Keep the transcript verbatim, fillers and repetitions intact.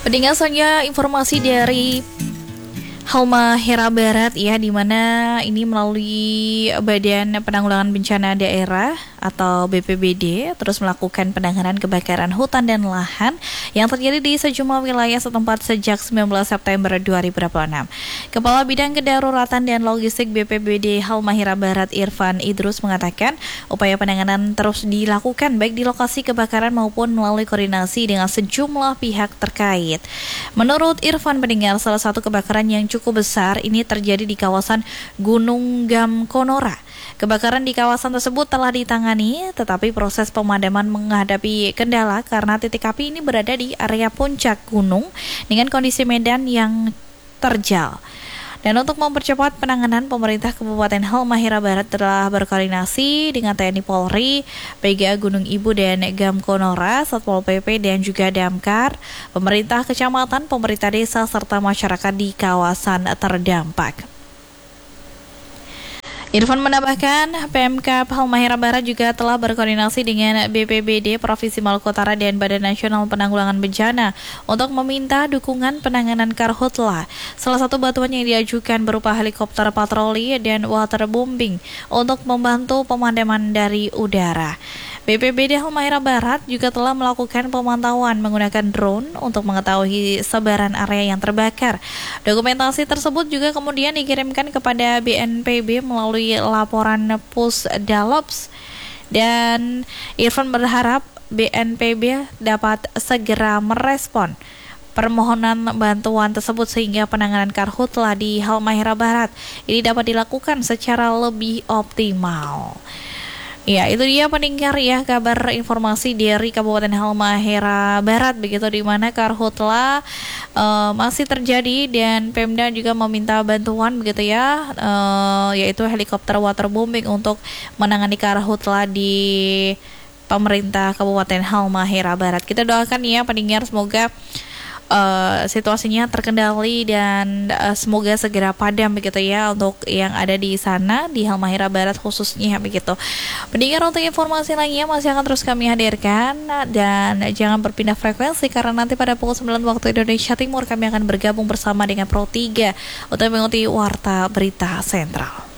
Pendengar saja informasi dari Halmahera Barat ya, di mana ini melalui Badan Penanggulangan Bencana Daerah atau B P B D terus melakukan penanganan kebakaran hutan dan lahan yang terjadi di sejumlah wilayah setempat sejak sembilan belas September dua ribu dua puluh enam. Kepala Bidang Kedaruratan dan Logistik B P B D Halmahera Barat Irfan Idrus mengatakan upaya penanganan terus dilakukan baik di lokasi kebakaran maupun melalui koordinasi dengan sejumlah pihak terkait. Menurut Irfan, pendengar, salah satu kebakaran yang cukup besar ini terjadi di kawasan Gunung Gamkonora. Kebakaran di kawasan tersebut telah ditangani, tetapi proses pemadaman menghadapi kendala karena titik api ini berada di area puncak gunung dengan kondisi medan yang terjal. Dan untuk mempercepat penanganan, pemerintah Kabupaten Halmahera Barat telah berkoordinasi dengan T N I Polri, P G A Gunung Ibu dan Gamkonora, Satpol P P dan juga Damkar, pemerintah kecamatan, pemerintah desa serta masyarakat di kawasan terdampak. Irfan menambahkan, Pemkab Halmahera Barat juga telah berkoordinasi dengan B P B D Provinsi Maluku Utara dan Badan Nasional Penanggulangan Bencana untuk meminta dukungan penanganan karhutla. Salah satu bantuan yang diajukan berupa helikopter patroli dan waterbombing untuk membantu pemadaman dari udara. B P B D Halmahera Barat juga telah melakukan pemantauan menggunakan drone untuk mengetahui sebaran area yang terbakar. Dokumentasi tersebut juga kemudian dikirimkan kepada B N P B melalui laporan Pusdalops, dan Irfan berharap B N P B dapat segera merespon permohonan bantuan tersebut sehingga penanganan karhutla di Halmahera Barat ini dapat dilakukan secara lebih optimal. Ya, itu dia pendengar ya, kabar informasi dari Kabupaten Halmahera Barat begitu, di mana karhutla uh, masih terjadi dan Pemda juga meminta bantuan begitu ya, uh, yaitu helikopter waterbombing untuk menangani karhutla di pemerintah Kabupaten Halmahera Barat. Kita doakan ya pendengar, semoga Uh, situasinya terkendali dan uh, semoga segera padam begitu ya untuk yang ada di sana di Halmahera Barat khususnya begitu. Pendengar, untuk informasi lainnya masih akan terus kami hadirkan, dan jangan berpindah frekuensi karena nanti pada pukul sembilan waktu Indonesia Timur kami akan bergabung bersama dengan Pro tiga untuk mengikuti Warta Berita Sentral.